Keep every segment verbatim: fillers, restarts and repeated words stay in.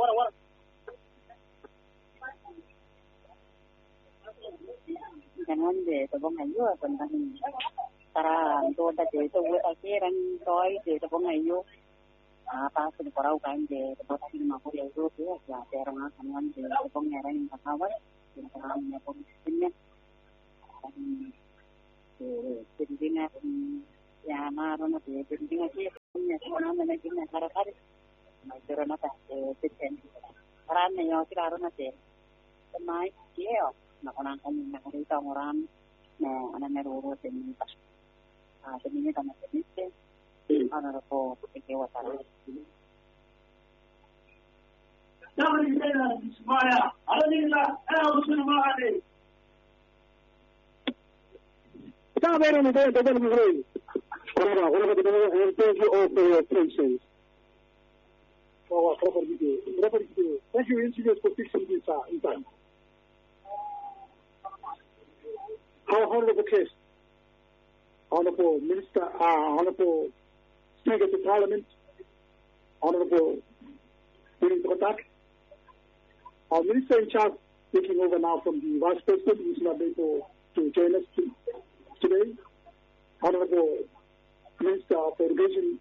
Jangan deh, tebong ayu tentang cara untuk ada jadi tu buat akhiran toy jadi tebong ayu apa sih korau kan deh tebong ayu lima puluh euro tu ya orang akan jadi tebong ngerang yang kawan yang orang yang posisinya jadi dengan ya marah nanti jadi dengan sih punya semua mana dengan cara-cara macam mana tak sistem karena yang kita harus nanti semai dia nak orang kami nak kita orang nah anak meru sini pas ah sini kami sini anak aku kekewa sana. Jangan dikira semaya, ada ni lah, ada urusan mana ni? Kita beru ni dah dah beru. Orang orang kita beru thank you all for your patience. Oh, proper video, proper video. Thank you engineers for fixing this uh, in time. Our Honorable Case, Honorable Minister, uh, Honorable Speaker of the Parliament, Honorable Minister Kotak, our Minister in charge taking over now from the Vice President, who is not able to join us to, today, Honorable Minister of Irrigation,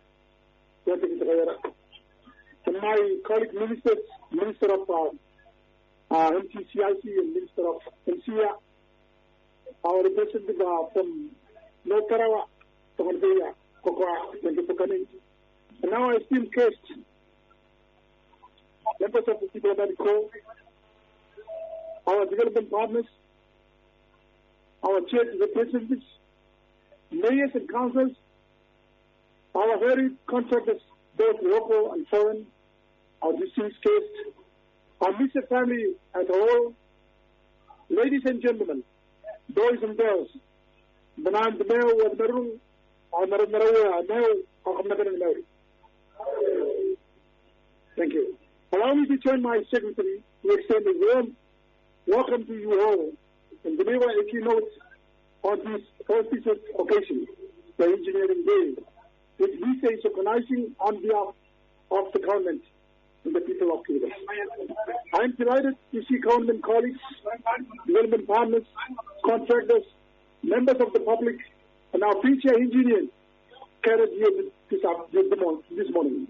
and my colleague ministers, Minister of uh, uh, M T C I C and Minister of M C A, our representative uh, from North Tarawa, Tomandeya, Kokwa, and now I still cast members of the diplomatic corps, our development partners, our church representatives, mayors and councils, our very contractors, both local and foreign, our distinguished guests, our Mister family as a whole, ladies and gentlemen, boys and girls, Banan the Mayo was Maru, or Maramara, Mayo, or Magamari. Thank you. Allow me to join my secretary to extend a warm welcome to you all and deliver a keynote on this auspicious occasion, the Engineering Day, which we say is organizing on behalf of the government and the people of Cuba. I am delighted to see government colleagues, development partners, contractors, members of the public, and our future engineers gathered here this, this morning.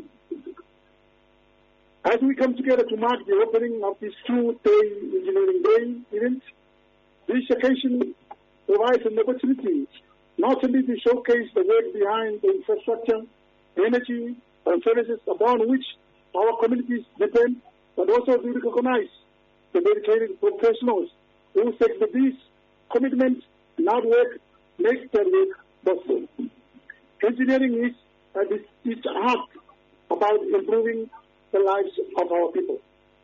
As we come together to mark the opening of this two-day Engineering Day event, this occasion provides an opportunity not only to showcase the work behind the infrastructure, energy, and services upon which our communities depend, but also to recognize the dedicated professionals who take the these commitments and hard work make their work possible. Engineering is at its, its heart about improving the lives of our people.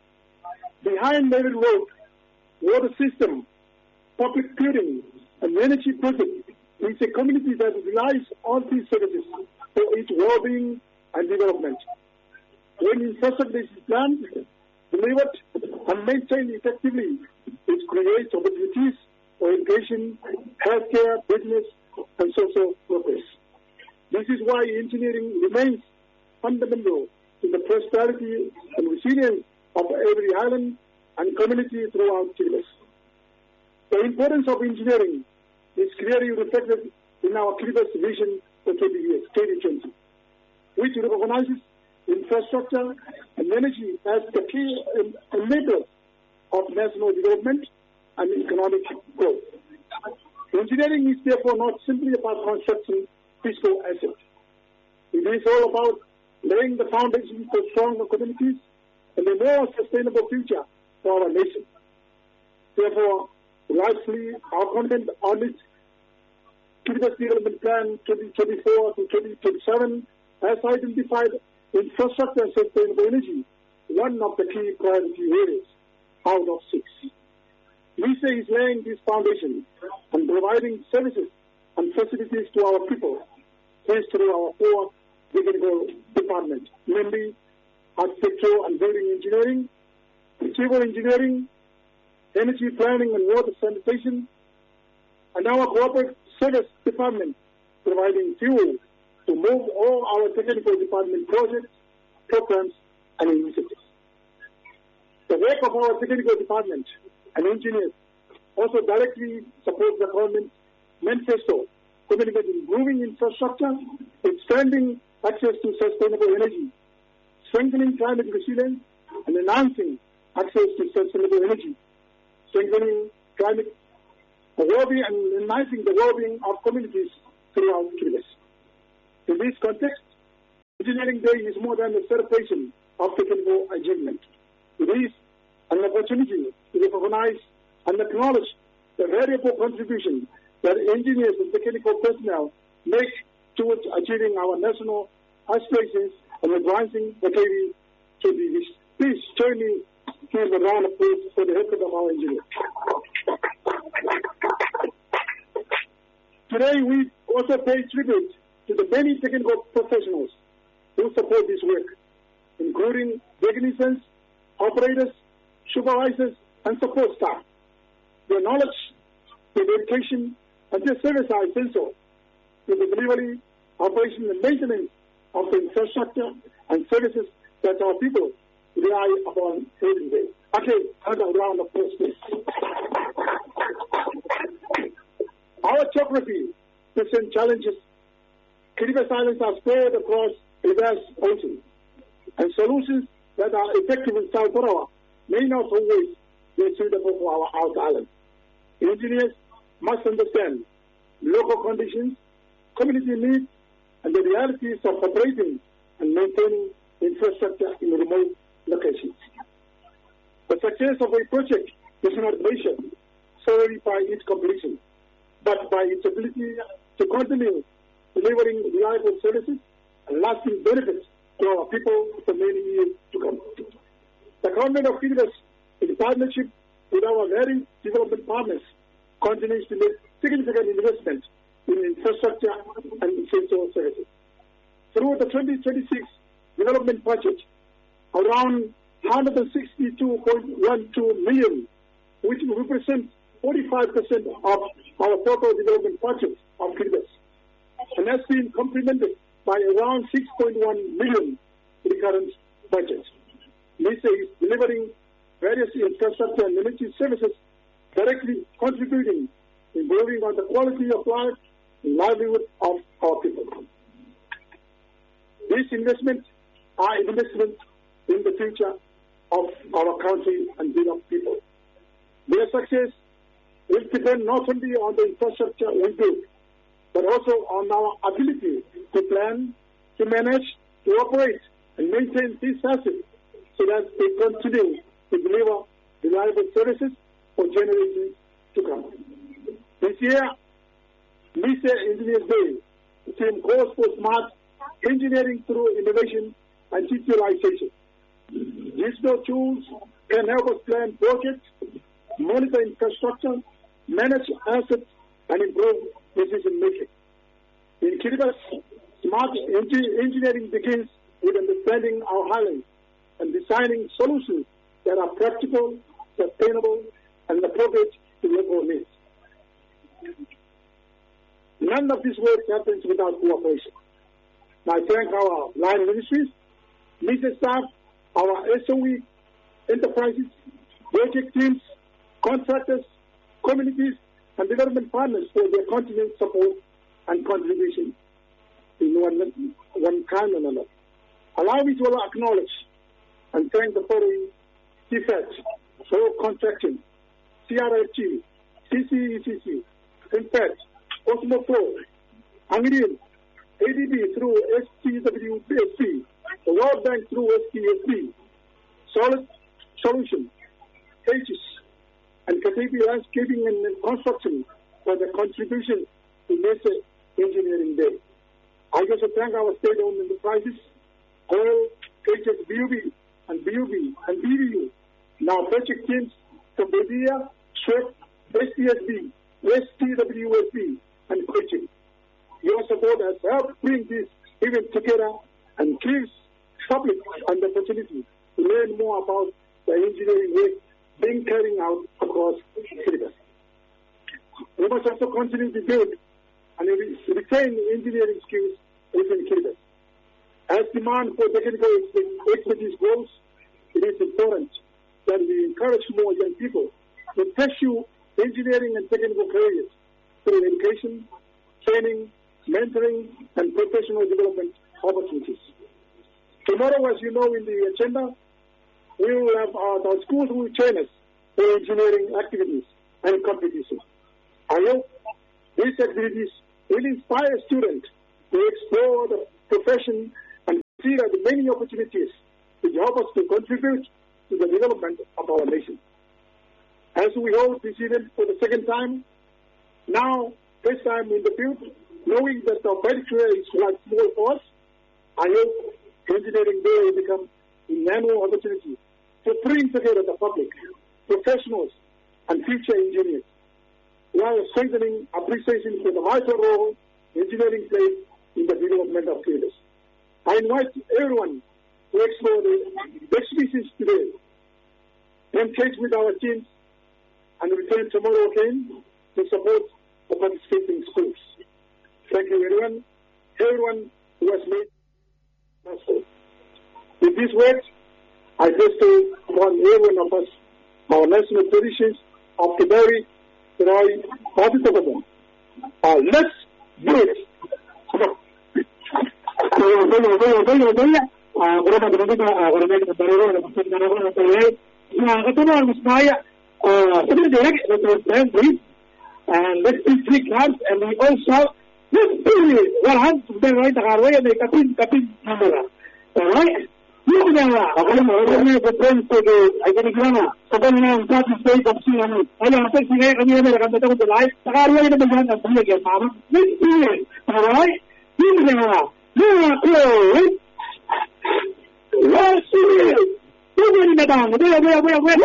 Behind every road, water system, public clearing, and energy project is a community that relies on these services for its well-being and development. When infrastructure is planned, delivered, and maintained effectively, it creates opportunities for education, healthcare, business, and social progress. This is why engineering remains fundamental to the prosperity and resilience of every island and community throughout Chile. The importance of engineering is clearly reflected in our Kiribati vision for twenty years, twenty twenty, which recognizes infrastructure and energy as the key enablers of national development and economic growth. Engineering is therefore not simply about constructing physical assets. It is all about laying the foundation for stronger communities and a more sustainable future for our nation. Therefore, largely, our content on its Kiribati Development Plan twenty twenty-four to twenty twenty-seven has identified infrastructure and sustainable energy, one of the key priority areas out of six. LISA is laying this foundation and providing services and facilities to our people based through our four technical departments, namely architecture and building engineering, civil engineering, energy planning and water sanitation, and our corporate service department providing fuel to move all our technical department projects, programs, and initiatives. The work of our technical department and engineers also directly supports the government's manifesto commitment in improving infrastructure, expanding access to sustainable energy, strengthening climate resilience, and enhancing access to sustainable energy, strengthening climate well-being and enhancing the well-being of communities throughout Kiribati. In this context, Engineering Day is more than a celebration of technical achievement. It is an opportunity to recognize and acknowledge the valuable contribution that engineers and technical personnel make towards achieving our national aspirations and advancing the K V to be this. Please join me to give a round of applause for the effort of our engineers. Today, we also pay tribute to the many technical professionals who support this work, including technicians, operators, supervisors, and support staff. Their knowledge, their dedication, and their service are essential to the delivery, operation, and maintenance of the infrastructure and services that our people rely upon every day. Okay, another round of applause, please. Our geography presents challenges. Kiribati Islands are spread across a vast ocean, and solutions that are effective in South Tarawa may not always be suitable for our outer islands. Engineers must understand local conditions, community needs, and the realities of operating and maintaining infrastructure in remote locations. The success of a project is not measured solely by its completion, but by its ability to continue delivering reliable services and lasting benefits to our people for many years to come. The government of Kiribati, in partnership with our various development partners, continues to make significant investment in infrastructure and essential services. Through the twenty twenty-six development budget, around one hundred sixty-two point one two million, which represents forty-five percent of our total development budget of Kiribati, and has been complemented by around six point one million in the current budget. This is delivering various infrastructure and energy services, directly contributing in improving on the quality of life and livelihood of our people. These investments are investments in the future of our country and our people. Their success will depend not only on the infrastructure we build, but also on our ability to plan, to manage, to operate, and maintain these assets so that they continue to deliver reliable services for generations to come. This year, MISA Engineers Day, the theme calls for smart engineering through innovation and digitalization. Digital tools can help us plan projects, monitor infrastructure, manage assets, and improve decision making. In Kiribati, smart engineering begins with understanding our highlands and designing solutions that are practical, sustainable, and appropriate to local needs. None of this work happens without cooperation. I thank our line ministries, MISA staff, our S O E enterprises, project teams, contractors, communities, and development partners for their continued support and contribution in one, one kind or another. Allow me to acknowledge and thank the following C F A T, Soil Contraction, C R F G, C C E C C, INPAT, Osmo Pro, Angrian, A D B through S T W S P, the World Bank through S T S B, Solid Solution, Aegis, and Katibi Landscaping and Construction for the contribution to MISA Engineering Day. I also thank our state-owned enterprises, Oil, H S B U B, and B U B, and B B U, and our project teams from Bedia, SWIFT, S T S B, S T W S B, and Coaching. Your support has helped bring this event together and gives public an opportunity to learn more about the engineering work being carried out across Kiribati. We must also continue to build and retain engineering skills within Kiribati. As demand for technical expertise grows, it is important that we encourage more young people to pursue engineering and technical careers through education, training, mentoring, and professional development opportunities. Tomorrow, as you know in the agenda, we will have our, our schools will train us for engineering activities and competitions. I hope these activities will inspire students to explore the profession and see the many opportunities which help us to contribute to the development of our nation. As we hold this event for the second time, now, this time in the field, knowing that our career is like small for us, I hope Engineering Day will become an annual opportunity to bring together the public, professionals, and future engineers, while strengthening appreciation for the vital role engineering plays in the development of careers. I invite everyone to explore the exhibitions today, engage with our teams, and return tomorrow again to support the participating schools. Thank you, everyone. Everyone who has made possible. With these words, I bestow upon every one of us our national traditions of the very right participation. Uh, let's do it. And let's do three claps, and we also let's do one hand to the right away and make a pin, a pin number. All right? You know, I'm going to go to the I can grana. So then I'm going to say that she and I am taking a new American to the life. The guy in the beginning of the again, Mama. Let's do it. All right? You know, you are cool. Let's do it. You know, down. Where, where, where, where?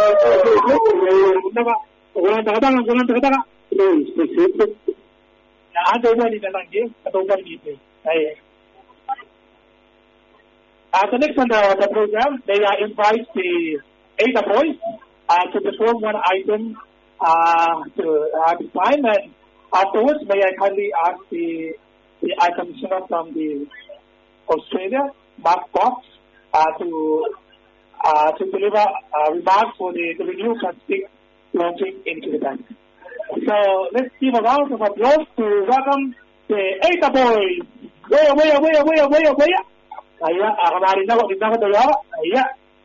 Orang tak datang, orang tak datang. Ada orang di dalam dia, ada orang di sini. At the next on the, the program, they uh, invite the eight boys uh, to perform one item uh, to uh, define, and afterwards, may I kindly ask the the item singer from the Australia, Mark Fox, uh, to uh, to deliver uh, remarks for the the renewed plastic launching into the bank. So let's give a round of applause to welcome the eight boys. Where, where, where, where, where, where? Iya, kemarin aku kita ketemu ya. Iya.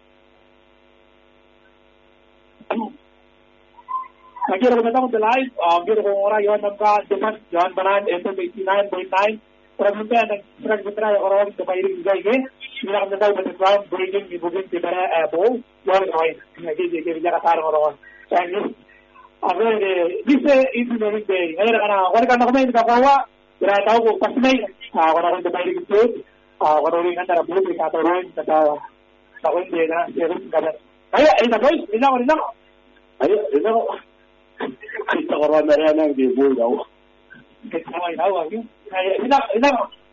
Lagi aku datang ke live, gitu orang yang nampak Jaman Jaman Baran F M eighty-nine point nine. Perhubungan dan perhubungan orang yang terbaik juga ini. Kita akan tahu betul bridging di bukit di mana Apple yang lain. Jadi jadi jaga taruh orang. Jadi, apa ini? Bisa engineering day. Ada kan? Orang kan kami kita bawa. Kita tahu kok pasti. Orang yang terbaik itu. Orang yang antara bulu atau orang kata tahun dia kan serum kan. Ayo, ini boys, ini nak, ini nak. Ayo, ini nak. Kita orang mana yang di bulu tahu. Kita tahu tahu lagi. Ayo, ini nak, ini nak.